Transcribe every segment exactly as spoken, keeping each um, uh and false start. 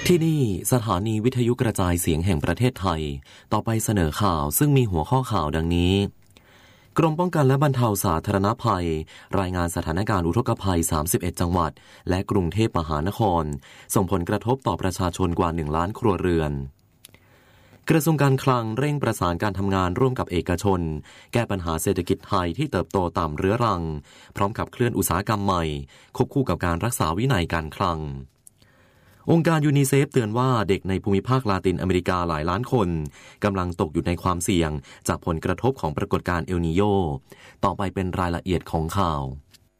ที่นี่สถานีวิทยุกระจายเสียงแห่งประเทศไทยต่อไปเสนอข่าวซึ่งมีหัวข้อข่าวดังนี้กรมป้องกันและบรรเทาสาธารณภัยรายงานสถานการณ์อุทกภัยสามสิบเอ็ดจังหวัดและกรุงเทพมหานครส่งผลกระทบต่อประชาชนกว่าหนึ่งล้านครัวเรือนกระทรวงการคลังเร่งประสานการทำงานร่วมกับเอกชนแก้ปัญหาเศรษฐกิจไทยที่เติบโตต่ำเรื้อรังพร้อมกับเคลื่อนอุตสาหกรรมใหม่ควบคู่กับการรักษาวินัยการคลังองค์การยูนิเซฟเตือนว่าเด็กในภูมิภาคลาตินอเมริกาหลายล้านคนกำลังตกอยู่ในความเสี่ยงจากผลกระทบของปรากฏการณ์เอลนีโญต่อไปเป็นรายละเอียดของข่าว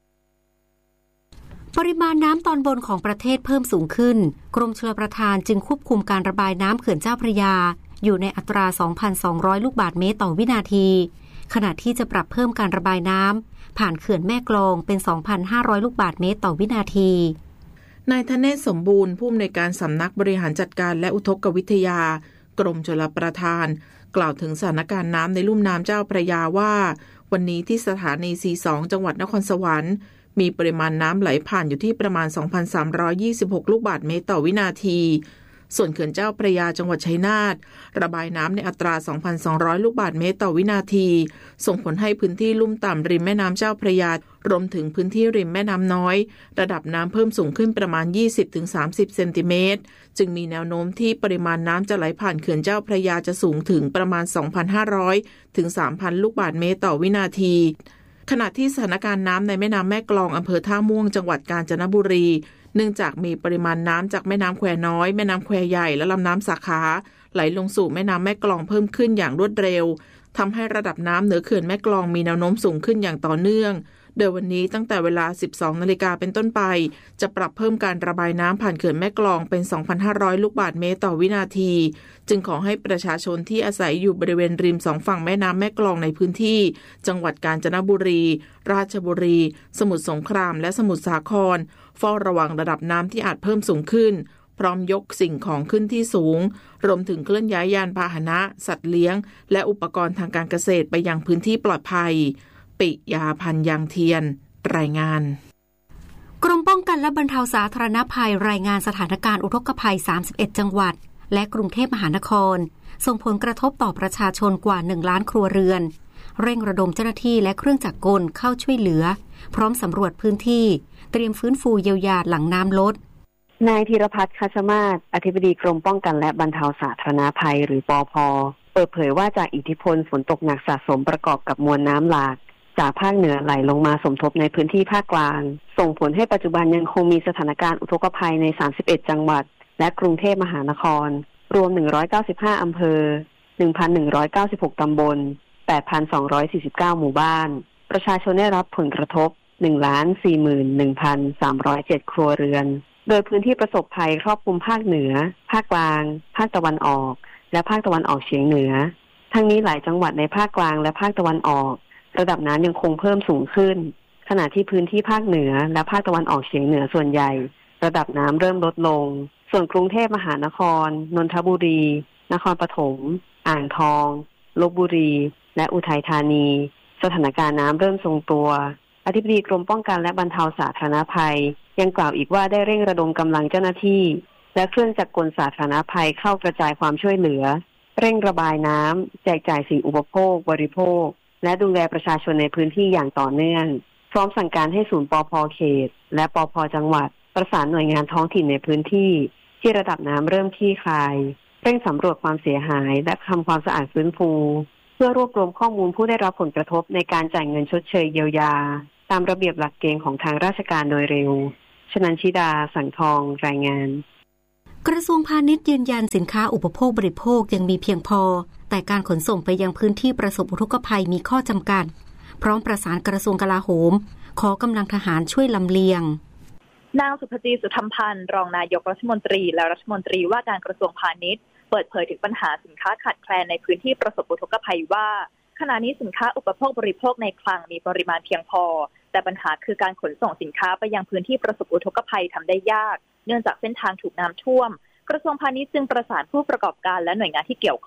ปริมาณน้ำตอนบนของประเทศเพิ่มสูงขึ้นกรมชลประทานจึงควบคุมการระบายน้ำเขื่อนเจ้าพระยาอยู่ในอัตรา สองพันสองร้อย ลูกบาศก์เมตรต่อวินาทีขณะที่จะปรับเพิ่มการระบายน้ำผ่านเขื่อนแม่กลองเป็น สองพันห้าร้อย ลูกบาศก์เมตรต่อวินาทีนายธเนศสมบูรณ์ผู้อำนวยการสำนักบริหารจัดการและอุทกวิทยากรมชลประทานกล่าวถึงสถานการณ์น้ำในลุ่มน้ำเจ้าพระยาว่าวันนี้ที่สถานี ซี สอง จังหวัดนครสวรรค์มีปริมาณน้ำไหลผ่านอยู่ที่ประมาณ สองพันสามร้อยยี่สิบหก ลูกบาศก์เมตรต่อวินาทีส่วนเขื่อนเจ้าพระยาจังหวัดชัยนาทระบายน้ำในอัตรา สองพันสองร้อย ลูกบาศก์เมตรต่อวินาทีส่งผลให้พื้นที่ลุ่มต่ำริมแม่น้ำเจ้าพระยารวมถึงพื้นที่ริมแม่น้ำน้อยระดับน้ำเพิ่มสูงขึ้นประมาณ ยี่สิบถึงสามสิบ เซนติเมตรจึงมีแนวโน้มที่ปริมาณน้ำจะไหลผ่านเขื่อนเจ้าพระยาจะสูงถึงประมาณ สองพันห้าร้อย ถึง สามพัน ลูกบาศก์เมตรต่อวินาทีขณะที่สถานการณ์น้ำในแม่น้ำแม่กลองอำเภอท่าม่วงจังหวัดกาญจนบุรีเนื่องจากมีปริมาณน้ำจากแม่น้ำแควน้อยแม่น้ำแควใหญ่และลำน้ำสาขาไหลลงสู่แม่น้ำแม่กลองเพิ่มขึ้นอย่างรวดเร็วทำให้ระดับน้ำเหนือเขื่อนแม่กลองมีแนวโน้มสูงขึ้นอย่างต่อเนื่องโดยวันนี้ตั้งแต่เวลา สิบสองนาฬิกาเป็นต้นไปจะปรับเพิ่มการระบายน้ำผ่านเขื่อนแม่กลองเป็น สองพันห้าร้อย ลูกบาศก์เมตรต่อวินาทีจึงขอให้ประชาชนที่อาศัยอยู่บริเวณริมสองฝั่งแม่น้ำแม่กลองในพื้นที่จังหวัดกาญจนบุรีราชบุรีสมุทรสงครามและสมุทรสาครเฝ้าระวังระดับน้ำที่อาจเพิ่มสูงขึ้นพร้อมยกสิ่งของขึ้นที่สูงรวมถึงเคลื่อนย้ายยานพาหนะสัตว์เลี้ยงและอุปกรณ์ทางการเกษตรไปยังพื้นที่ปลอดภัยปิยาพันธ์ยางเทียนรายงานกรมป้องกันและบรรเทาสาธารณภัยรายงานสถานการณ์อุทกภัยสามสิบเอ็ดจังหวัดและกรุงเทพมหานครส่งผลกระทบต่อประชาชนกว่าหนึ่งล้านครัวเรือนเร่งระดมเจ้าหน้าที่และเครื่องจักรกลเข้าช่วยเหลือพร้อมสำรวจพื้นที่เตรียมฟื้นฟูเยียวยาหลังน้ำลดนายธีรพัฒน์คัชมาศอธิบดีกรมป้องกันและบรรเทาสาธารณภัยหรือปภ.เปิดเผยว่าจากอิทธิพลฝนตกหนักสะสมประกอบกับมวลน้ำหลากจากภาคเหนือไหลลงมาสมทบในพื้นที่ภาคกลางส่งผลให้ปัจจุบันยังคงมีสถานการณ์อุทกภัยในสามสิบเอ็ดจังหวัดและกรุงเทพมหานครรวมหนึ่งร้อยเก้าสิบห้าอำเภอ หนึ่งพันหนึ่งร้อยเก้าสิบหก ตำบล แปดพันสองร้อยสี่สิบเก้า หมู่บ้านประชาชนได้รับผลกระทบ หนึ่งล้านสี่หมื่นหนึ่งพันสามร้อยเจ็ด ครัวเรือนโดยพื้นที่ประสบภัยครอบคลุมภาคเหนือภาคกลางภาคตะวันออกและภาคตะวันออกเฉียงเหนือทั้งนี้หลายจังหวัดในภาคกลางและภาคตะวันออกระดับน้ำยังคงเพิ่มสูงขึ้นขณะที่พื้นที่ภาคเหนือและภาคตะวันออกเฉียงเหนือส่วนใหญ่ระดับน้ำเริ่มลดลงส่วนกรุงเทพมหานครนนทบุรีนครปฐมอ่างทองลพบุรีและอุทัยธานีสถานการณ์น้ำเริ่มทรงตัวอธิบดีกรมป้องกันและบรรเทาสาธารณภัยยังกล่าวอีกว่าได้เร่งระดมกำลังเจ้าหน้าที่และเครื่องจักรกลสาธารณภัยเข้ากระจายความช่วยเหลือเร่งระบายน้ำแจกจ่ายสิ่งอุปโภคบริโภคและดูแลประชาชนในพื้นที่อย่างต่อเนื่องพร้อมสั่งการให้ศูนย์ปภ.เขตและปภ.จังหวัดประสานหน่วยงานท้องถิ่นในพื้นที่ที่ระดับน้ำเริ่มคลี่คลายเร่งสำรวจความเสียหายและทำความสะอาดฟื้นฟูเพื่อรวบรวมข้อมูลผู้ได้รับผลกระทบในการจ่ายเงินชดเชยเยียวยาตามระเบียบหลักเกณฑ์ของทางราชการโดยเร็วชนันชิดาสังทองรายงานกระทรวงพาณิชย์ยืนยันสินค้าอุปโภคบริโภคยังมีเพียงพอแต่การขนส่งไปยังพื้นที่ประสบอุทกภัยมีข้อจำกัดพร้อมประสานกระทรวงกลาโหมขอกำลังทหารช่วยลำเลียงนางสุภจีสุธรรมพันธ์รองนายกรัฐมนตรีและรัฐมนตรีว่าการกระทรวงพาณิชย์เปิดเผยถึงปัญหาสินค้าขาดแคลนในพื้นที่ประสบอุทกภัยว่าขณะนี้สินค้าอุปโภคบริโภคในคลังมีปริมาณเพียงพอแต่ปัญหาคือการขนส่งสินค้าไปยังพื้นที่ประสบอุทกภัยทำได้ยากเนื่องจากเส้นทางถูกน้ำท่วมกระทรวงพาณิชย์จึงประสานผู้ประกอบการและหน่วยงานที่เกี่ยวข้อง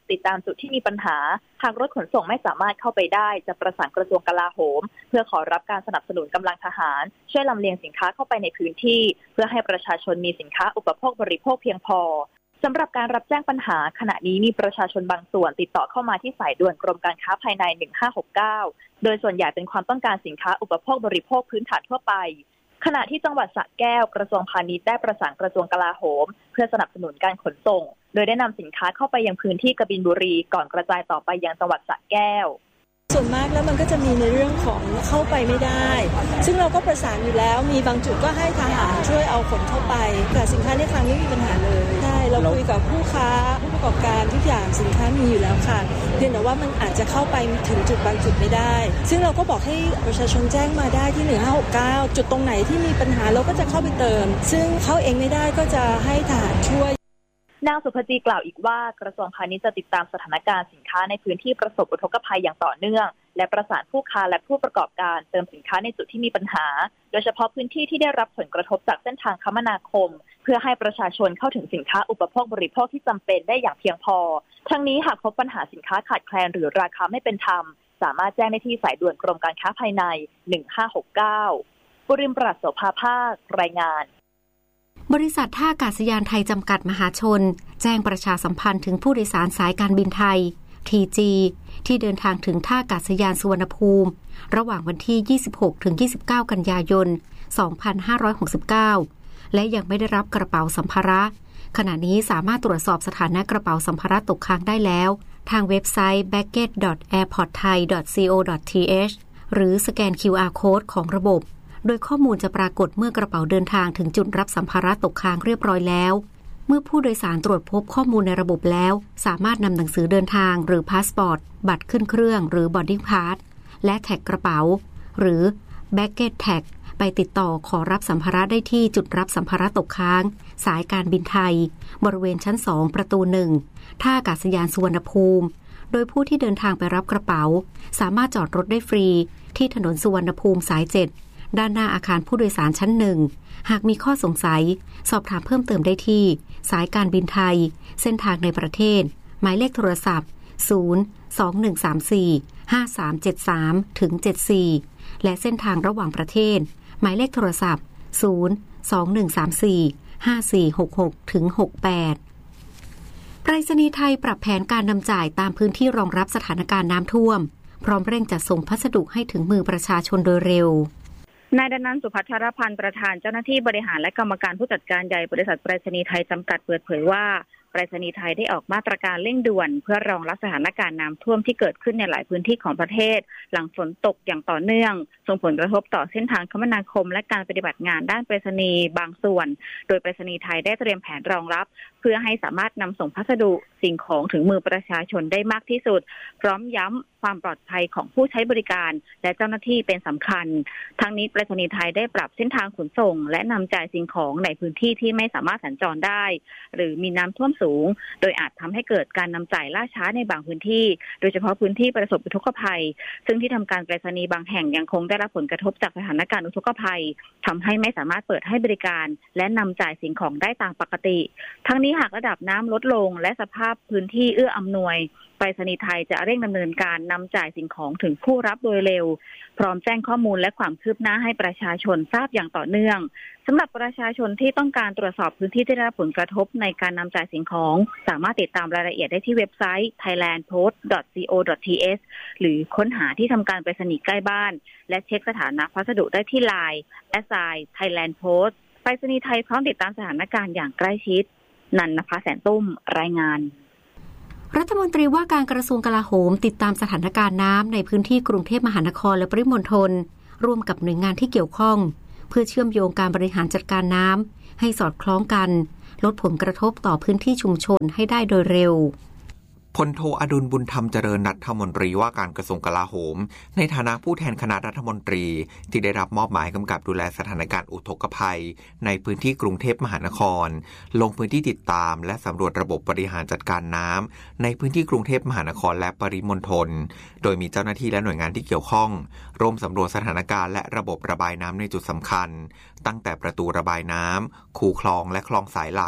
ติดตามจุดที่มีปัญหาหากรถขนส่งไม่สามารถเข้าไปได้จะประสานกระทรวงกลาโหมเพื่อขอรับการสนับสนุนกำลังทหารช่วยลำเลียงสินค้าเข้าไปในพื้นที่เพื่อให้ประชาชนมีสินค้าอุปโภคบริโภคเพียงพอสำหรับการรับแจ้งปัญหาขณะนี้มีประชาชนบางส่วนติดต่อเข้ามาที่สายด่วนกรมการค้าภายในหนึ่งห้าหกเก้าโดยส่วนใหญ่เป็นความต้องการสินค้าอุปโภคบริโภคพื้นฐานทั่วไปขณะที่จังหวัดสระแก้วกระทรวงพาณิชย์ได้ประสานกระทรวงกลาโหมเพื่อสนับสนุนการขนส่งโดยได้นำสินค้าเข้าไปยังพื้นที่กบินบุรีก่อนกระจายต่อไปยังจังหวัดสระแก้วส่วนมากแล้วมันก็จะมีในเรื่องของเข้าไปไม่ได้ซึ่งเราก็ประสานอยู่แล้วมีบางจุดก็ให้ทหารช่วยเอาขนเข้าไปแต่สินค้าในคลังไม่มีปัญหาเลยใช่เราคุยกับผู้ค้าผู้ประกอบการทุกอย่างสินค้ามีอยู่แล้วค่ะเพียงแต่ว่ามันอาจจะเข้าไปถึงจุดบางจุดไม่ได้ซึ่งเราก็บอกให้ประชาชนแจ้งมาได้ที่หนึ่งห้าหกเก้าจุดตรงไหนที่มีปัญหาเราก็จะเข้าไปเติมซึ่งเข้าเองไม่ได้ก็จะให้ทหารช่วยนางสุภจีกล่าวอีกว่ากระทรวงพาณิชย์จะติดตามสถานการณ์สินค้าในพื้นที่ประสบอุทกภัยอย่างต่อเนื่องและประสานผู้ค้าและผู้ประกอบการเติมสินค้าในจุดที่มีปัญหาโดยเฉพาะพื้นที่ที่ได้รับผลกระทบจากเส้นทางคมนาคมเพื่อให้ประชาชนเข้าถึงสินค้าอุปโภคบริโภคที่จำเป็นได้อย่างเพียงพอทั้งนี้หากพบปัญหาสินค้าขาดแคลนหรือราคาไม่เป็นธรรมสามารถแจ้งได้ที่สายด่วนกรมการค้าภายในหนึ่งห้าหกเก้าบุริมปราศโสภาภาครายงานบริษัทท่าอากาศยานไทยจำกัดมหาชนแจ้งประชาสัมพันธ์ถึงผู้โดยสารสายการบินไทย ที จี ที่เดินทางถึงท่าอากาศยานสุวรรณภูมิระหว่างวันที่ ยี่สิบหกถึงยี่สิบเก้า กันยายน สองพันห้าร้อยหกสิบเก้า และยังไม่ได้รับกระเป๋าสัมภาระขณะนี้สามารถตรวจสอบสถานะกระเป๋าสัมภาระตกค้างได้แล้วทางเว็บไซต์ baggage ดอท แอร์พอร์ตไทย ดอท ซี โอ ดอท ที เอช หรือสแกน คิว อาร์ Code ของระบบโดยข้อมูลจะปรากฏเมื่อกระเป๋าเดินทางถึงจุดรับสัมภาระตกค้างเรียบร้อยแล้วเมื่อผู้โดยสารตรวจพบข้อมูลในระบบแล้วสามารถนำหนังสือเดินทางหรือพาสปอร์ตบัตรขึ้นเครื่องหรือบอร์ดดิ้งพาสและแท็กกระเป๋าหรือ Baggage Tag ไปติดต่อขอรับสัมภาระได้ที่จุดรับสัมภาระตกค้างสายการบินไทยบริเวณชั้นสองประตูหนึ่งท่าอากาศยานสุวรรณภูมิโดยผู้ที่เดินทางไปรับกระเป๋าสามารถจอดรถได้ฟรีที่ถนนสุวรรณภูมิสายเจ็ดด้านหน้าอาคารผู้โดยสารชั้นหนึ่งหากมีข้อสงสัยสอบถามเพิ่มเติมได้ที่สายการบินไทยเส้นทางในประเทศหมายเลขโทรศัพท์ศูนย์ สอง หนึ่ง สาม สี่ ห้า สาม เจ็ด สาม ถึง เจ็ด สี่และเส้นทางระหว่างประเทศหมายเลขโทรศัพท์ศูนย์ สอง หนึ่ง สาม สี่ ห้า สี่ หก หก ถึง หก แปดไปรษณีย์ไทยปรับแผนการนำจ่ายตามพื้นที่รองรับสถานการณ์น้ำท่วมพร้อมเร่งจัดส่งพัสดุให้ถึงมือประชาชนโดยเร็วนายดนันท์ สุพัทรพันธ์ประธานเจ้าหน้าที่บริหารและกรรมการผู้จัดการใหญ่บริษัทไปรษณีย์ไทยจำกัดเปิดเผยว่าไปรษณีย์ไทยได้ออกมาตรการเร่งด่วนเพื่อรองรับสถานการณ์น้ำท่วมที่เกิดขึ้นในหลายพื้นที่ของประเทศหลังฝนตกอย่างต่อเนื่องส่งผลกระทบต่อเส้นทางคมนาคมและการปฏิบัติงานด้านไปรษณีย์บางส่วนโดยไปรษณีย์ไทยได้เตรียมแผนรองรับเพื่อให้สามารถนำส่งพัสดุสิ่งของถึงมือประชาชนได้มากที่สุดพร้อมย้ำความปลอดภัยของผู้ใช้บริการและเจ้าหน้าที่เป็นสำคัญทั้งนี้ไปรษณีย์ไทยได้ปรับเส้นทางขนส่งและนำจ่ายสิ่งของในพื้นที่ที่ไม่สามารถสัญจรได้หรือมีน้ำท่วมสูงโดยอาจทำให้เกิดการนำจ่ายล่าช้าในบางพื้นที่โดยเฉพาะพื้นที่ประสบอุทกภัยซึ่งที่ทำการไปรษณีย์บางแห่งยังคงได้รับผลกระทบจากสถานการณ์อุทกภัยทำให้ไม่สามารถเปิดให้บริการและนำจ่ายสิ่งของได้ตามปกติทั้งนี้หากระดับน้ำลดลงและสภาพพื้นที่เอื้ออำนวยไปรษณีย์ไทยจะเร่งดำเนินการนำจ่ายสิ่งของถึงผู้รับโดยเร็วพร้อมแจ้งข้อมูลและความคืบหน้าให้ประชาชนทราบอย่างต่อเนื่องสำหรับประชาชนที่ต้องการตรวจสอบพื้นที่ที่ได้รับผลกระทบในการนำจ่ายสิ่งของสามารถติดตามรายละเอียดได้ที่เว็บไซต์ ไทยแลนด์โพสต์ ดอท ซี โอ ดอท ที เอช หรือค้นหาที่ทำการไปรษณีย์ใกล้บ้านและเช็คสถานะพัสดุได้ที่ ไลน์ แอท ไซน์ ไทยแลนด์ โพสต์ ไปรษณีย์ไทยพร้อมติดตามสถานการณ์อย่างใกล้ชิดนันนภาแสนตุ้มรายงานรัฐมนตรีว่าการกระทรวงกลาโหมติดตามสถานการณ์น้ำในพื้นที่กรุงเทพมหานครและปริมณฑลร่วมกับหน่วยงานที่เกี่ยวข้องเพื่อเชื่อมโยงการบริหารจัดการน้ำให้สอดคล้องกันลดผลกระทบต่อพื้นที่ชุมชนให้ได้โดยเร็วพลโทอดุลบุญธรรมเจริญรัฐมนตรีว่าการกระทรวงกลาโหมในฐานะผู้แทนคณะรัฐมนตรีที่ได้รับมอบหมายกำกับดูแลสถานการณ์อุทกภัยในพื้นที่กรุงเทพมหานครลงพื้นที่ติดตามและสำรวจระบบบริหารจัดการน้ำในพื้นที่กรุงเทพมหานครและปริมณฑลโดยมีเจ้าหน้าที่และหน่วยงานที่เกี่ยวข้องร่วมสำรวจสถานการณ์และระบบระบายน้ำในจุดสำคัญตั้งแต่ประตูระบายน้ำคูคลองและคลองสายหลัก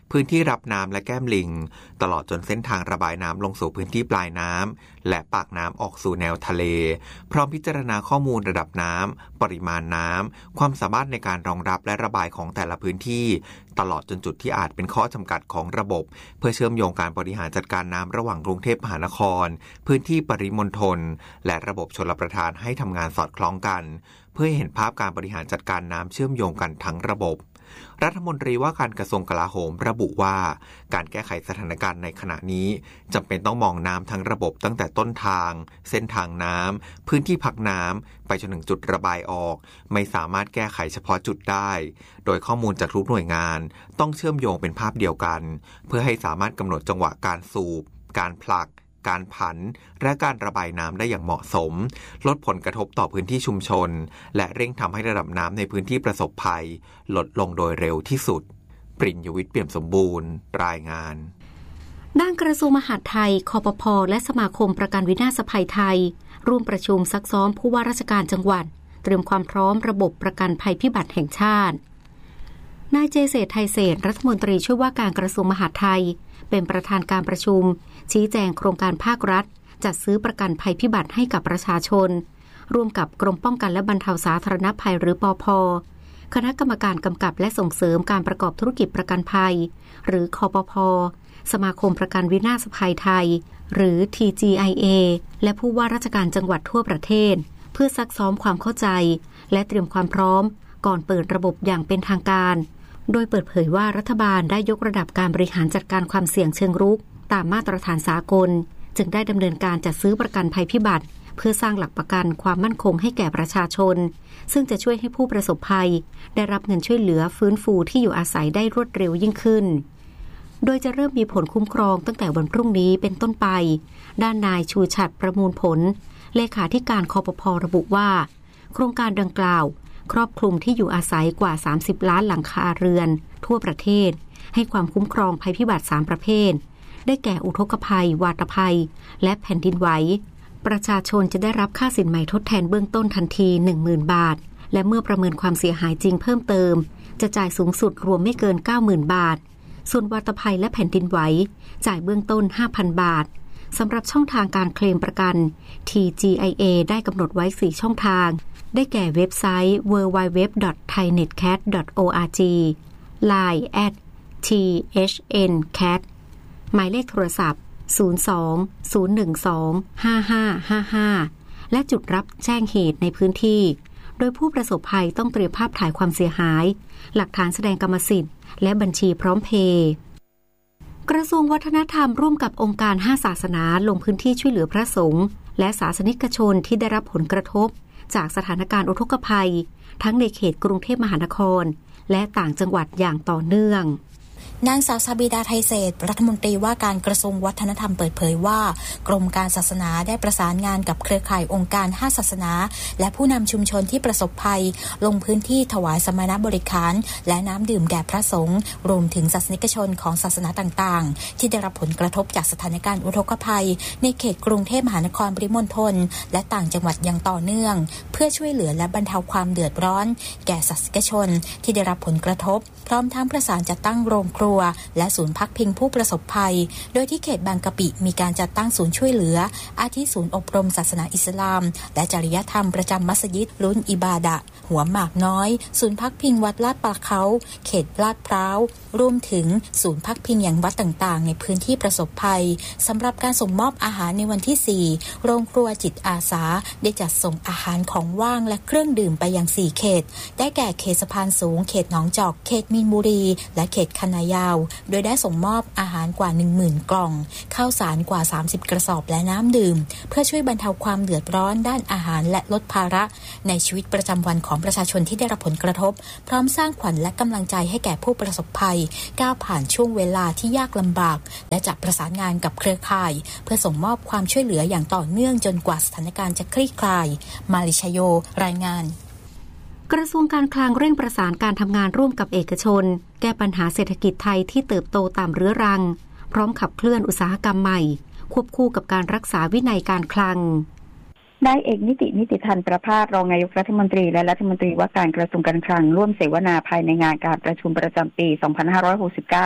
พื้นที่รับน้ำและแก้มลิงตลอดจนเส้นทางระบายน้ำลงสู่พื้นที่ปลายน้ำและปากน้ำออกสู่แนวทะเลพร้อมพิจารณาข้อมูลระดับน้ำปริมาณน้ำความสามารถในการรองรับและระบายของแต่ละพื้นที่ตลอดจนจุดที่อาจเป็นข้อจำกัดของระบบเพื่อเชื่อมโยงการบริหารจัดการน้ำระหว่างกรุงเทพมหานครพื้นที่ปริมณฑลและระบบชลประทานให้ทำงานสอดคล้องกันเพื่อให้เห็นภาพการบริหารจัดการน้ำเชื่อมโยงกันทั้งระบบรัฐมนตรีว่าการกระทรวงกลาโหมระบุว่าการแก้ไขสถานการณ์ในขณะนี้จำเป็นต้องมองน้ำทั้งระบบตั้งแต่ต้นทางเส้นทางน้ำพื้นที่พักน้ำไปจนถึงจุดระบายออกไม่สามารถแก้ไขเฉพาะจุดได้โดยข้อมูลจากทุกหน่วยงานต้องเชื่อมโยงเป็นภาพเดียวกันเพื่อให้สามารถกำหนดจังหวะการสูบการผลักการผันและการระบายน้ำได้อย่างเหมาะสมลดผลกระทบต่อพื้นที่ชุมชนและเร่งทำให้ระดับน้ำในพื้นที่ประสบภัยลดลงโดยเร็วที่สุดปริญญวิทย์เปี่ยมสมบูรณ์รายงานด้านกระทรวงมหาดไทยคปภ.และสมาคมประกันวินาศภัยไทยร่วมประชุมซักซ้อมผู้ว่าราชการจังหวัดเตรียมความพร้อมระบบประกันภัยพิบัติแห่งชาตินายเจเศรษฐ์ไทยเศรษฐ์รัฐมนตรีช่วยว่าการกระทรวงมหาดไทยเป็นประธานการประชุมชี้แจงโครงการภาครัฐจัดซื้อประกันภัยพิบัติให้กับประชาชนร่วมกับกรมป้องกันและบรรเทาสาธารณภัยหรือปภ.คณะกรรมการกำกับและส่งเสริมการประกอบธุรกิจประกันภัยหรือคปภ.สมาคมประกันวินาศภัยไทยหรือ ที จี ไอ เอ และผู้ว่าราชการจังหวัดทั่วประเทศเพื่อซักซ้อมความเข้าใจและเตรียมความพร้อมก่อนเปิดระบบอย่างเป็นทางการโดยเปิดเผยว่ารัฐบาลได้ยกระดับการบริหารจัดการความเสี่ยงเชิงรุกตามมาตรฐานสากลจึงได้ดำเนินการจัดซื้อประกันภัยพิบัติเพื่อสร้างหลักประกันความมั่นคงให้แก่ประชาชนซึ่งจะช่วยให้ผู้ประสบภัยได้รับเงินช่วยเหลือฟื้นฟูที่อยู่อาศัยได้รวดเร็วยิ่งขึ้นโดยจะเริ่มมีผลคุ้มครองตั้งแต่วันพรุ่งนี้เป็นต้นไปด้านนายชูฉัตรประมูลผลเลขาธิการคปภ.ระบุว่าโครงการดังกล่าวครอบคลุมที่อยู่อาศัยกว่าสามสิบล้านหลังคาเรือนทั่วประเทศให้ความคุ้มครองภัยพิบัติสามประเภทได้แก่อุทกภัยวาตภัยและแผ่นดินไหวประชาชนจะได้รับค่าสินไหมทดแทนเบื้องต้นทันที หนึ่งหมื่น บาทและเมื่อประเมินความเสียหายจริงเพิ่มเติมจะจ่ายสูงสุดรวมไม่เกิน เก้าหมื่น บาทส่วนวาตภัยและแผ่นดินไหวจ่ายเบื้องต้น ห้าพัน บาทสำหรับช่องทางการเคลมประกัน ที จี ไอ เอ ได้กำหนดไว้สี่ช่องทางได้แก่เว็บไซต์ ดับเบิลยู ดับเบิลยู ดับเบิลยู ดอท ไทยเน็ตแคท ดอท โอ อาร์ จี ไลน์ แอท ที เอช เอ็น แคท หมายเลขโทรศัพท์ศูนย์ สอง ศูนย์ หนึ่ง สอง ห้า ห้า ห้า ห้าและจุดรับแจ้งเหตุในพื้นที่โดยผู้ประสบภัยต้องเตรียมภาพถ่ายความเสียหายหลักฐานแสดงกรรมสิทธิ์และบัญชีพร้อมเพย์กระทรวงวัฒนธรรมร่วมกับองค์การห้าศาสนาลงพื้นที่ช่วยเหลือพระสงฆ์และศาสนิกชนที่ได้รับผลกระทบจากสถานการณ์อุทกภัยทั้งในเขตกรุงเทพมหานครและต่างจังหวัดอย่างต่อเนื่องนางสาวซาบิดาไทยเศรษฐ์รัฐมนตรีว่าการกระทรวงวัฒนธรรมเปิดเผยว่ากรมการศาสนาได้ประสานงานกับเครือข่ายองค์การห้าศาสนาและผู้นำชุมชนที่ประสบภัยลงพื้นที่ถวายสมณบริขารและน้ำดื่มแด่พระสงฆ์รวมถึงศาสนิกชนของศาสนาต่างๆที่ได้รับผลกระทบจากสถานการณ์อุทกภัยในเขตกรุงเทพมหานครปริมณฑลและต่างจังหวัดอย่างต่อเนื่องเพื่อช่วยเหลือและบรรเทาความเดือดร้อนแก่ศาสนิกชนที่ได้รับผลกระทบพร้อมทั้งประสานจัดตั้งโรงครัวและศูนย์พักพิงผู้ประสบภัยโดยที่เขตบางกะปิมีการจัดตั้งศูนย์ช่วยเหลืออาทิศูนย์อบรมศาสนาอิสลามและจริยธรรมประจำมัสยิดรุ่นอิบาดะหัวหมากน้อยศูนย์พักพิงวัดลาดปลาเขาเขตลาดพร้าวรวมถึงศูนย์พักพิงอย่างวัดต่างๆในพื้นที่ประสบภัยสำหรับการส่งมอบอาหารในวันที่สี่โรงครัวจิตอาสาได้จัดส่งอาหารของว่างและเครื่องดื่มไปยังสี่เขตได้แก่เขตสะพานสูงเขตหนองจอกเขตมีนบุรีและเขตคณะยาวโดยได้ส่งมอบอาหารกว่า หนึ่งหมื่น กล่องข้าวสารกว่าสามสิบกระสอบและน้ำดื่มเพื่อช่วยบรรเทาความเดือดร้อนด้านอาหารและลดภาระในชีวิตประจำวันของประชาชนที่ได้รับผลกระทบพร้อมสร้างขวัญและกำลังใจให้แก่ผู้ประสบภัยก้าวผ่านช่วงเวลาที่ยากลำบากและจะประสานงานกับเครือข่ายเพื่อส่งมอบความช่วยเหลืออย่างต่อเนื่องจนกว่าสถานการณ์จะคลี่คลายมาลิชโยรายงานกระทรวงการคลังเร่งประสานการทำงานร่วมกับเอกชนแก้ปัญหาเศรษฐกิจไทยที่เติบโตตามเรื้อรังพร้อมขับเคลื่อนอุตสาหกรรมใหม่ควบคู่กับการรักษาวินัยการคลังนายเอกนิตินิติธันประภาสรองนายกรัฐมนตรีและรัฐมนตรีว่าการกระทรวงการคลังร่วมเสวนาภายในงานการประชุมประจำปี สองพันห้าร้อยหกสิบเก้า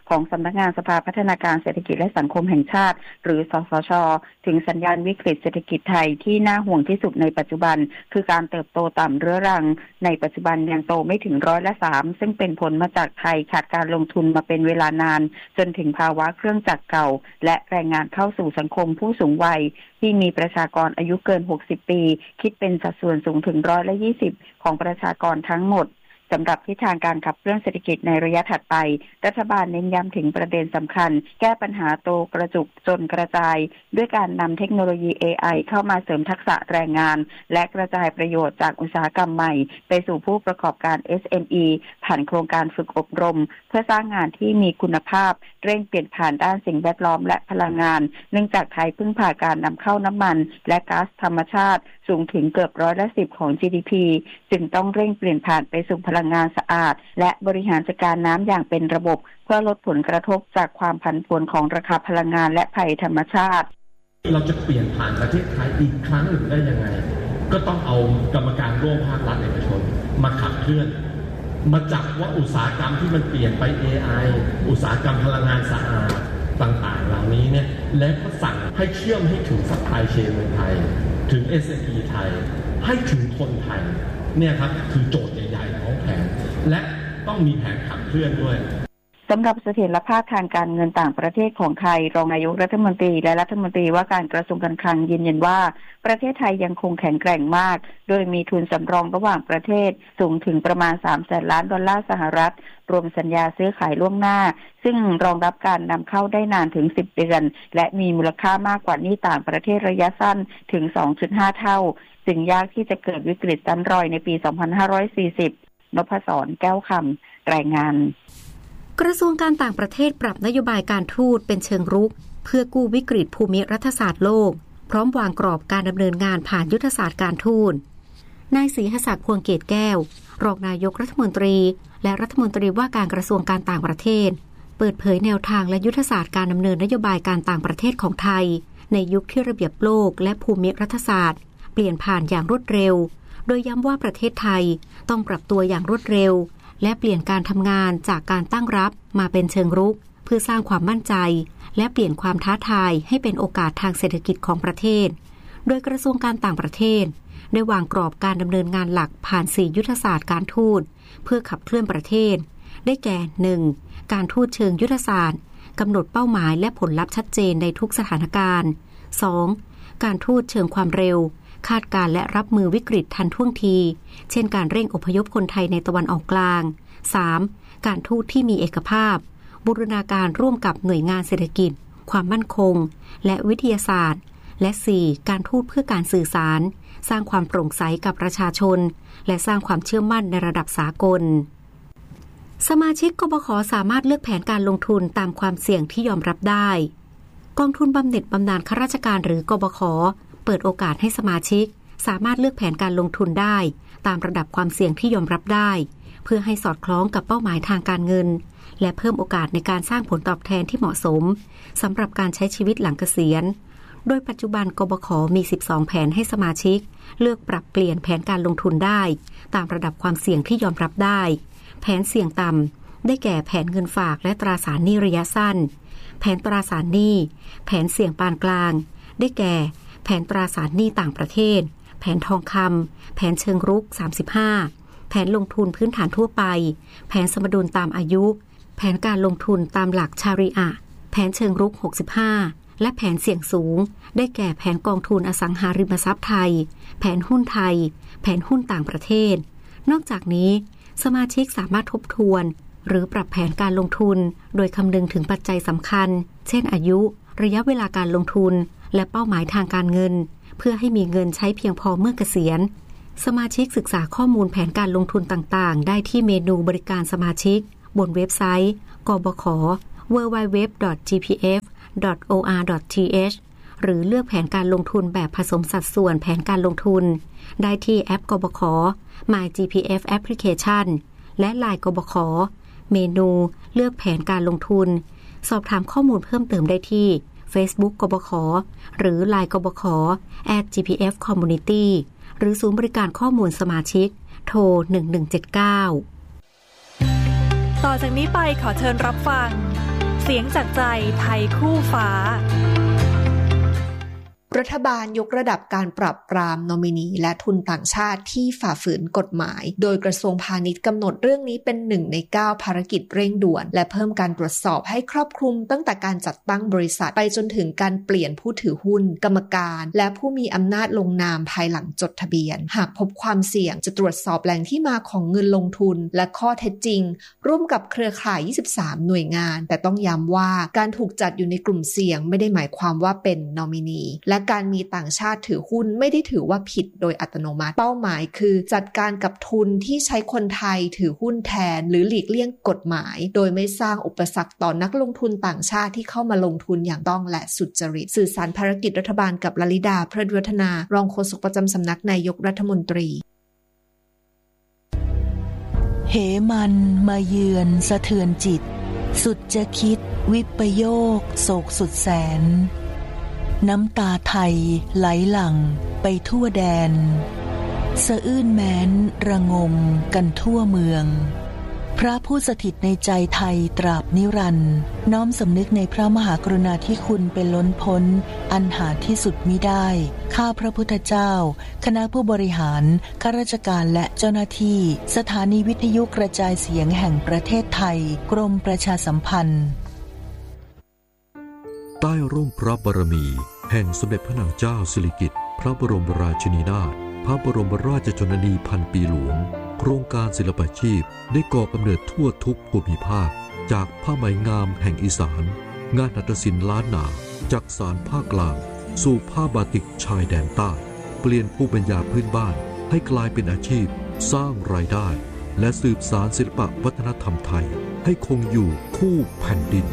ของสำนักงานสภาพัฒนาการเศรษฐกิจและสังคมแห่งชาติหรือสสช.ถึงสัญญาณวิกฤตเศรษฐกิจไทยที่น่าห่วงที่สุดในปัจจุบันคือการเติบโตต่ำเรื้อรังในปัจจุบันยังโตไม่ถึงร้อยละสามซึ่งเป็นผลมาจากไทยขาดการลงทุนมาเป็นเวลานานจนถึงภาวะเครื่องจักรเก่าและแรงงานเข้าสู่สังคมผู้สูงวัยที่มีประชากรอายุเกินหกสิบปีคิดเป็นสัดส่วนสูงถึงร้อยละยี่สิบของประชากรทั้งหมดสำหรับทิศทางการขับเคลื่อนเศรษฐกิจในระยะถัดไปรัฐบาลเน้นย้ำถึงประเด็นสำคัญแก้ปัญหาโตกระจุกจนกระจายด้วยการนำเทคโนโลยี เอ ไอ เข้ามาเสริมทักษะแรงงานและกระจายประโยชน์จากอุตสาหกรรมใหม่ไปสู่ผู้ประกอบการ เอส เอ็ม อี ผ่านโครงการฝึกอบรมเพื่อสร้างงานที่มีคุณภาพเร่งเปลี่ยนผ่านด้านสิ่งแวดล้อมและพลังงานเนื่องจากไทยพึ่งพาการนำเข้าน้ำมันและก๊าซธรรมชาติสูงถึงเกือบร้อยละสิบของ จี ดี พี จึงต้องเร่งเปลี่ยนผ่านไปสู่พลังงานสะอาดและบริหารจัดการน้ำอย่างเป็นระบบเพื่อลดผลกระทบจากความผันผวนของราคาพลังงานและภัยธรรมชาติเราจะเปลี่ยนผ่านประเทศไทยอีกครั้งหนึ่งได้ยังไงก็ต้องเอากรรมการร่วมภาครัฐเอกชนมาขับเคลื่อนมาจับว่าอุตสาหกรรมที่มันเปลี่ยนไป เอ ไอ อุตสาหกรรมพลังงานสะอาดต่างๆเหล่านี้เนี่ยและก็สั่งให้เชื่อมให้ถึงซัพพลายเชนเมืองไทยถึง เอส เอ็ม อี ไทยให้ถึงคนไทยเนี่ยครับคือโจทย์ใหญ่ๆของแผนและต้องมีแผนขับเคลื่อนด้วยสำหรับเสถียรภาพทางการเงินต่างประเทศของไทยรองนายกรัฐมนตรีและรัฐมนตรีว่าการกระทรวงการคลังยืนยันว่าประเทศไทยยังคงแข็งแกร่งมากโดยมีทุนสำรองระหว่างประเทศสูงถึงประมาณสามแสนล้านดอลลาร์สหรัฐรวมสัญญาซื้อขายล่วงหน้าซึ่งรองรับการนำเข้าได้นานถึงสิบเดือนและมีมูลค่ามากกว่าหนี้ต่างประเทศระยะสั้นถึง สองจุดห้า เท่าจึงยากที่จะเกิดวิกฤตซ้ำรอยในปี สองพันห้าร้อยสี่สิบ นพศร แก้วคำรายงานกระทรวงการต่างประเทศปรับนโยบายการทูตเป็นเชิงรุกเพื่อกู้วิกฤตภูมิรัฐศาสตร์โลกพร้อมวางกรอบการดำเนินงานผ่านยุทธศาสตร์การทูตนายศรีหศักดิ์พวงเกตแก้วรองนายกรัฐมนตรีและรัฐมนตรีว่าการกระทรวงการต่างประเทศเปิดเผยแนวทางและยุทธศาสตร์การดำเนินนโยบายการต่างประเทศของไทยในยุคที่ระเบียบโลกและภูมิรัฐศาสตร์เปลี่ยนผ่านอย่างรวดเร็วโดยย้ำว่าประเทศไทยต้องปรับตัวอย่างรวดเร็วและเปลี่ยนการทำงานจากการตั้งรับมาเป็นเชิงรุกเพื่อสร้างความมั่นใจและเปลี่ยนความท้าทายให้เป็นโอกาสทางเศรษฐกิจของประเทศโดยกระทรวงการต่างประเทศได้วางกรอบการดำเนินงานหลักผ่านสี่ยุทธศาสตร์การทูตเพื่อขับเคลื่อนประเทศได้แก่ หนึ่ง การทูตเชิงยุทธศาสตร์กำหนดเป้าหมายและผลลัพธ์ชัดเจนในทุกสถานการณ์ สอง การทูตเชิงความเร็วคาดการและรับมือวิกฤตทันท่วงทีเช่นการเร่งอพยพคนไทยในตะวันออกกลาง สาม การทูตที่มีเอกภาพบูรณาการร่วมกับหน่วยงานเศรษฐกิจความมั่นคงและวิทยาศาสตร์และ สี่ การทูตเพื่อการสื่อสารสร้างความโปร่งใสกับประชาชนและสร้างความเชื่อมั่นในระดับสากลสมาชิกกบข.สามารถเลือกแผนการลงทุนตามความเสี่ยงที่ยอมรับได้กองทุนบำเหน็จบำนาญข้าราชการหรือกบข.เปิดโอกาสให้สมาชิกสามารถเลือกแผนการลงทุนได้ตามระดับความเสี่ยงที่ยอมรับได้เพื่อให้สอดคล้องกับเป้าหมายทางการเงินและเพิ่มโอกาสในการสร้างผลตอบแทนที่เหมาะสมสำหรับการใช้ชีวิตหลังเกษียณโดยปัจจุบันกบข.มีสิบสองแผนให้สมาชิกเลือกปรับเปลี่ยนแผนการลงทุนได้ตามระดับความเสี่ยงที่ยอมรับได้แผนเสี่ยงต่ำได้แก่แผนเงินฝากและตราสารหนี้ระยะสั้นแผนตราสารหนี้แผนเสี่ยงปานกลางได้แก่แผนตราสารหนี้ต่างประเทศแผนทองคำแผนเชิงรุกสามสิบห้าแผนลงทุนพื้นฐานทั่วไปแผนสมดุลตามอายุแผนการลงทุนตามหลักชาริอะห์แผนเชิงรุกหกสิบห้าและแผนเสี่ยงสูงได้แก่แผนกองทุนอสังหาริมทรัพย์ไทยแผนหุ้นไทยแผนหุ้นต่างประเทศนอกจากนี้สมาชิกสามารถทบทวนหรือปรับแผนการลงทุนโดยคำนึงถึงปัจจัยสำคัญเช่นอายุระยะเวลาการลงทุนและเป้าหมายทางการเงินเพื่อให้มีเงินใช้เพียงพอเมื่อเกษียณสมาชิกศึกษาข้อมูลแผนการลงทุนต่างๆได้ที่เมนูบริการสมาชิกบนเว็บไซต์กบข ดับเบิลยู ดับเบิลยู ดับเบิลยู ดอท จี พี เอฟ ดอท โอ อาร์ ดอท ที เอช หรือเลือกแผนการลงทุนแบบผสมสัดส่วนแผนการลงทุนได้ที่แอปกบข My จี พี เอฟ Application และ ไลน์ กบข เมนูเลือกแผนการลงทุนสอบถามข้อมูลเพิ่มเติมได้ที่ Facebook กบข หรือ ไลน์ กบข แอท จี พี เอฟ Community หรือศูนย์บริการข้อมูลสมาชิกโทรหนึ่งหนึ่งเจ็ดเก้าต่อจากนี้ไปขอเชิญรับฟังเสียงจากใจไทยคู่ฟ้ารัฐบาลยกระดับการปราบปรามนอมินีและทุนต่างชาติที่ฝ่าฝืนกฎหมายโดยกระทรวงพาณิชย์กำหนดเรื่องนี้เป็นหนึ่งในเก้าภารกิจเร่งด่วนและเพิ่มการตรวจสอบให้ครอบคลุมตั้งแต่การจัดตั้งบริษัทไปจนถึงการเปลี่ยนผู้ถือหุ้นกรรมการและผู้มีอำนาจลงนามภายหลังจดทะเบียนหากพบความเสี่ยงจะตรวจสอบแหล่งที่มาของเงินลงทุนและข้อเท็จจริงร่วมกับเครือข่ายยี่สิบสามหน่วยงานแต่ต้องย้ำว่าการถูกจัดอยู่ในกลุ่มเสี่ยงไม่ได้หมายความว่าเป็นนอมินีและการมีต่างชาติถือหุ้นไม่ได้ถือว่าผิดโดยอัตโนมัติเป้าหมายคือจัดการกับทุนที่ใช้คนไทยถือหุ้นแทนหรือหลีกเลี่ยงกฎหมายโดยไม่สร้างอุปสรรคต่อนักลงทุนต่างชาติที่เข้ามาลงทุนอย่างต้องและสุจริตสื่อสารภารกิจรัฐบาลกับลลิดาเพลิดวัฒนารองโฆษกประจำสำนักนายกรัฐมนตรีเหมันมาเยือนสะเทือนจิตสุดจะคิดวิปโยคโศกสุดแสนน้ำตาไทยไหลหลั่งไปทั่วแดนสะอื้นแม้นระงมกันทั่วเมืองพระผู้สถิตในใจไทยตราบนิรันดร์น้อมสำนึกในพระมหากรุณาธิคุณเป็นล้นพ้นอันหาที่สุดมิได้ข้าพระพุทธเจ้าคณะผู้บริหารข้าราชการและเจ้าหน้าที่สถานีวิทยุกระจายเสียงแห่งประเทศไทยกรมประชาสัมพันธ์ใต้ร่มพระบารมีแห่งสมเด็จพระนางเจ้าสิริกิติ์พระบรมราชินีนาถพระบรมราชชนนีพันปีหลวงโครงการศิลปาชีพได้ก่อกำเนิดทั่วทุกภูมิภาคจากผ้าไหมงามแห่งอีสานงานหัตถศิลป์ล้านนาจากสานภาคกลางสู่ผ้าบาติกชายแดนใต้เปลี่ยนภูมิปัญญาพื้นบ้านให้กลายเป็นอาชีพสร้างรายได้และสืบสานศิลปวัฒนธรรมไทยให้คงอยู่คู่แผ่นดิน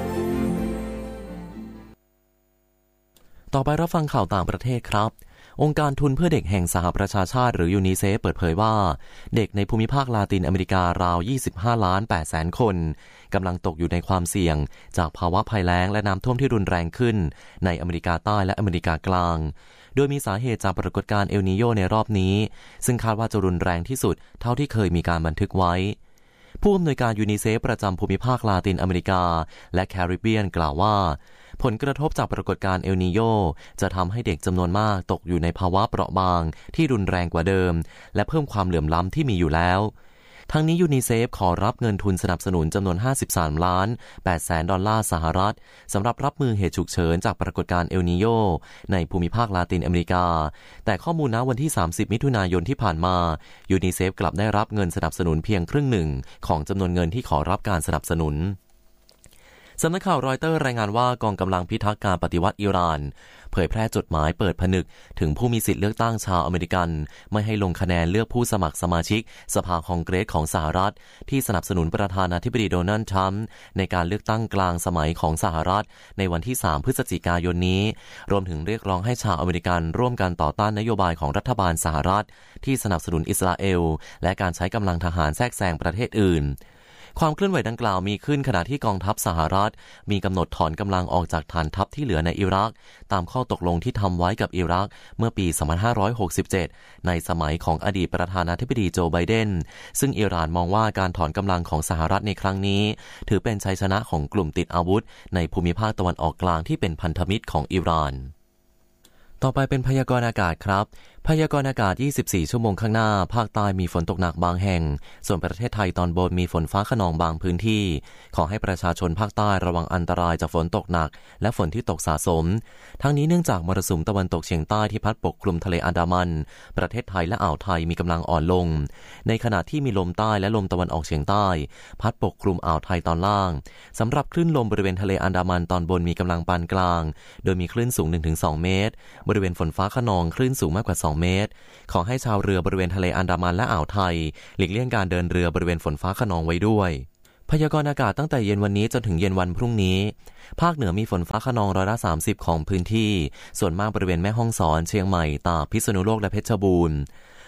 ต่อไปรับฟังข่าวต่างประเทศครับองค์การทุนเพื่อเด็กแห่งสหประชาชาติหรือยูนิเซฟเปิดเผยว่าเด็กในภูมิภาคลาตินอเมริการาวยี่สิบห้าล้านแปดแสนคนกำลังตกอยู่ในความเสี่ยงจากภาวะภัยแล้งและน้ำท่วมที่รุนแรงขึ้นในอเมริกาใต้และอเมริกากลางโดยมีสาเหตุจากปรากฏการณ์เอลนีโญในรอบนี้ซึ่งคาดว่าจะรุนแรงที่สุดเท่าที่เคยมีการบันทึกไว้ผู้อำนวยการยูนิเซฟประจำภูมิภาคลาตินอเมริกาและแคริบเบียนกล่าวว่าผลกระทบจากปรากฏการณ์เอลนีโญจะทำให้เด็กจำนวนมากตกอยู่ในภาวะเปราะบางที่รุนแรงกว่าเดิมและเพิ่มความเหลื่อมล้ำที่มีอยู่แล้วทั้งนี้ยูนิเซฟขอรับเงินทุนสนับสนุนจำนวนห้าสิบสามล้านแปดแสนดอลลาร์สหรัฐสำหรับรับมือเหตุฉุกเฉินจากปรากฏการณ์เอลนีโญในภูมิภาคลาตินอเมริกาแต่ข้อมูลณวันที่สามสิบมิถุนายนที่ผ่านมายูนิเซฟกลับได้รับเงินสนับสนุนเพียงครึ่งหนึ่งของจำนวนเงินที่ขอรับการสนับสนุนสำนักข่าวรอยเตอร์รายงานว่ากองกำลังพิทักษ์การปฏิวัติอิหร่านเผยแพร่จดหมายเปิดผนึกถึงผู้มีสิทธิเลือกตั้งชาวอเมริกันไม่ให้ลงคะแนนเลือกผู้สมัครสมาชิกสภาคองเกรสของสหรัฐที่สนับสนุนประธานาธิบดีโดนัลด์ทรัมป์ในการเลือกตั้งกลางสมัยของสหรัฐในวันที่สามพฤศจิกายนนี้รวมถึงเรียกร้องให้ชาวอเมริกันร่วมกันต่อต้านนโยบายของรัฐบาลสหรัฐที่สนับสนุนอิสราเอลและการใช้กำลังทหารแทรกแซงประเทศอื่นความเคลื่อนไหวดังกล่าวมีขึ้นขณะที่กองทัพสหรัฐมีกำหนดถอนกำลังออกจากฐานทัพที่เหลือในอิรักตามข้อตกลงที่ทำไว้กับอิรักเมื่อปีสองพันห้าร้อยหกสิบเจ็ดในสมัยของอดีตประธานาธิบดีโจไบเดนซึ่งอิหร่านมองว่าการถอนกำลังของสหรัฐในครั้งนี้ถือเป็นชัยชนะของกลุ่มติดอาวุธในภูมิภาคตะวันออกกลางที่เป็นพันธมิตรของอิหร่านต่อไปเป็นพยากรณ์อากาศครับพยากรณ์อากาศยี่สิบสี่ชั่วโมงข้างหน้าภาคใต้มีฝนตกหนักบางแห่งส่วนประเทศไทยตอนบนมีฝนฟ้าคะนองบางพื้นที่ขอให้ประชาชนภาคใต้ระวังอันตรายจากฝนตกหนักและฝนที่ตกสะสมทั้งนี้เนื่องจากมรสุมตะวันตกเฉียงใต้ที่พัดปกคลุมทะเลอันดามันประเทศไทยและอ่าวไทยมีกำลังอ่อนลงในขณะที่มีลมใต้และลมตะวันออกเฉียงใต้พัดปกคลุมอ่าวไทยตอนล่างสำหรับคลื่นลมบริเวณทะเลอันดามันตอนบนมีกำลังปานกลางโดยมีคลื่นสูง หนึ่งถึงสอง เมตรบริเวณฝนฟ้าคะนองคลื่นสูงมากกว่าสองเมตรขอให้ชาวเรือบริเวณทะเลอันดามันและอ่าวไทยหลีกเลี่ยงการเดินเรือบริเวณฝนฟ้าคะนองไว้ด้วยพยากรณ์อากาศตั้งแต่เย็นวันนี้จนถึงเย็นวันพรุ่งนี้ภาคเหนือมีฝนฟ้าคะนองร้อยละสามสิบของพื้นที่ส่วนมากบริเวณแม่ฮ่องสอนเชียงใหม่ตากพิษณุโลกและเพชรบูรณ์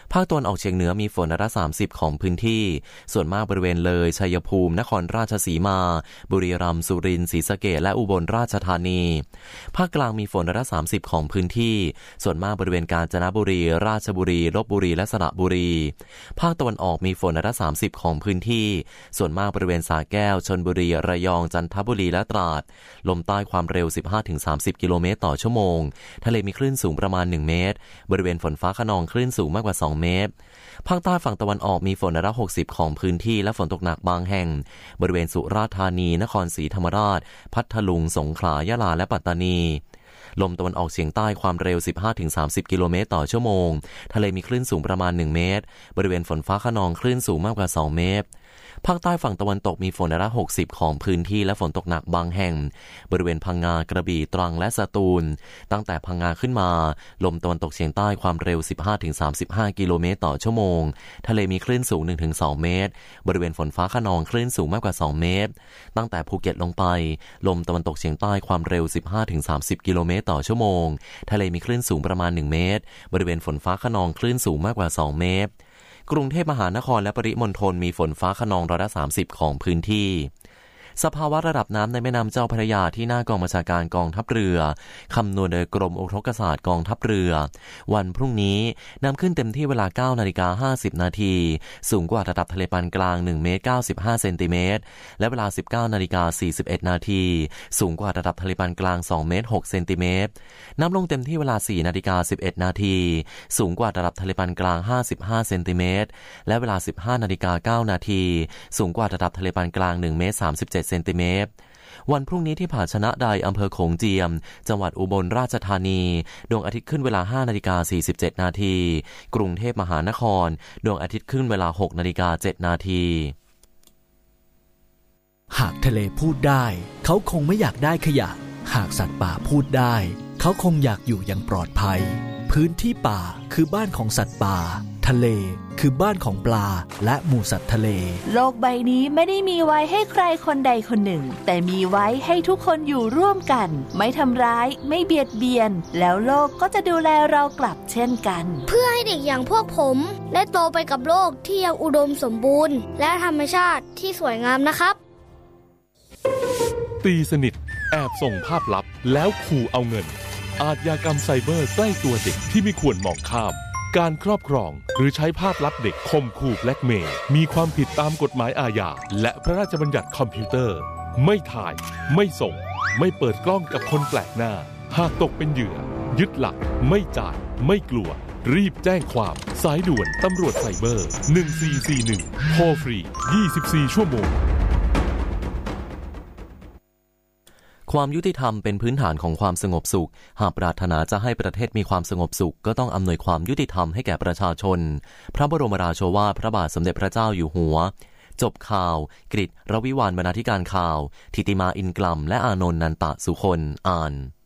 ภาคตะวันออกเฉียงเหนือมีฝนร้อยละสามสิบของพื้นที่ส่วนมากบริเวณเลยชัยภูมินครราชสีมาบุรีรัมย์สุรินทร์ศรีสะเกษและอุบลราชธานีภาคกลางมีฝนร้อยละสามสิบของพื้นที่ส่วนมากบริเวณกาญจนบุรีราชบุรีลพบุรีและสระบุรีภาคตะวันออกมีฝนร้อยละสามสิบของพื้นที่ส่วนมากบริเวณสระแก้วชลบุรีระยองจันทบุรีและตราดลมใต้ความเร็ว สิบห้าถึงสามสิบ กิโลเมตรต่อชั่วโมงทะเลมีคลื่นสูงประมาณหนึ่งเมตรบริเวณฝนฟ้าคะนองคลื่นสูงมากกว่าสองเมตรภาคใต้ฝั่งตะวันออกมีฝนร้อยละหกสิบของพื้นที่และฝนตกหนักบางแห่งบริเวณสุราษฎร์ธานีนครศรีธรรมราชพัทลุงสงขลายะลาและปัตตานีลมตะวันออกเฉียงใต้ความเร็ว สิบห้าถึงสามสิบ กิโลเมตรต่อชั่วโมงทะเลมีคลื่นสูงประมาณหนึ่งเมตรบริเวณฝนฟ้าคะนองคลื่นสูงมากกว่าสองเมตรภาคใต้ฝั่งตะวันตกมีฝนร้อยละหกสิบของพื้นที่และฝนตกหนักบางแห่งบริเวณพังงากระบี่ตรังและสตูลตั้งแต่พังงาขึ้นมาลมตะวันตกเฉียงใต้ความเร็ว สิบห้าถึงสามสิบห้า กิโลเมตรต่อชั่วโมงทะเลมีคลื่นสูง หนึ่งถึงสอง เมตรบริเวณฝนฟ้าคะนองคลื่นสูงมากกว่าสองเมตรตั้งแต่ภูเก็ตลงไปลมตะวันตกเฉียงใต้ความเร็ว สิบห้าถึงสามสิบ กิโลเมตรต่อชั่วโมงทะเลมีคลื่นสูงประมาณหนึ่งเมตรบริเวณฝนฟ้าคะนองคลื่นสูงมากกว่าสองเมตรกรุงเทพมหานครและปริมณฑลมีฝนฟ้าคะนองร้อยละสามสิบของพื้นที่สภาวะระดับน้ำในแม่น้ำเจ้าพระยาที่หน้ากองบัญชาการกองทัพเรือคำนวณโดยกรมอุทกศาสตร์กองทัพเรือวันพรุ่งนี้น้ำขึ้นเต็มที่เวลา เก้านาฬิกาห้าสิบ นาทีสูงกว่าระดับทะเลปานกลางหนึ่งเมตรเก้าสิบห้าเซนติเมตรและเวลา สิบเก้านาฬิกาสี่สิบเอ็ด นาทีสูงกว่าระดับทะเลปานกลางสองเมตรหกเซนติเมตรน้ำลงเต็มที่เวลา สี่นาฬิกาสิบเอ็ด นาทีสูงกว่าระดับทะเลปานกลางห้าสิบห้าเซนติเมตรและเวลา สิบห้านาฬิกาเก้า นาทีสูงกว่าระดับทะเลปานกลางหนึ่งเมตรสามสิบเจ็ดเซนติเมตรวันพรุ่งนี้ที่ผาชนะใดอำเภอโขงเจียมจังหวัดอุบลราชธานีดวงอาทิตย์ขึ้นเวลา ห้านาฬิกาสี่สิบเจ็ด นาทีกรุงเทพมหานครดวงอาทิตย์ขึ้นเวลา หกนาฬิกาเจ็ด นาทีหากทะเลพูดได้เขาคงไม่อยากได้ขยะหากสัตว์ป่าพูดได้เขาคงอยากอยู่อย่างปลอดภัยพื้นที่ป่าคือบ้านของสัตว์ป่าทะเลคือบ้านของปลาและหมู่สัตว์ทะเลโลกใบนี้ไม่ได้มีไว้ให้ใครคนใดคนหนึ่งแต่มีไว้ให้ทุกคนอยู่ร่วมกันไม่ทำร้ายไม่เบียดเบียนแล้วโลกก็จะดูแลเรากลับเช่นกันเพื่อให้เด็กอย่างพวกผมได้โตไปกับโลกที่ยังอุดมสมบูรณ์และธรรมชาติที่สวยงามนะครับตีสนิทแอบส่งภาพลับแล้วขู่เอาเงินอาชญากรรมไซเบอร์ใกล้ตัวเด็กที่ไม่ควรมองข้ามการครอบครองหรือใช้ภาพลับเด็กข่มขู่แบล็กเมย์มีความผิดตามกฎหมายอาญาและพระราชบัญญัติคอมพิวเตอร์ไม่ถ่ายไม่ส่งไม่เปิดกล้องกับคนแปลกหน้าหากตกเป็นเหยื่อยึดหลักไม่จ่ายไม่กลัวรีบแจ้งความสายด่วนตำรวจไซเบอร์หนึ่งสี่สี่หนึ่งโทรฟรียี่สิบสี่ชั่วโมงความยุติธรรมเป็นพื้นฐานของความสงบสุขหากปรารถนาจะให้ประเทศมีความสงบสุขก็ต้องอำนวยความยุติธรรมให้แก่ประชาชนพระบรมราโชวาทพระบาทสมเด็จพระเจ้าอยู่หัวจบข่าวกฤษ รวิวรรณบรรณาธิการข่าวธิติมาอินกลัมและอานนท์นันตะสุคนอ่าน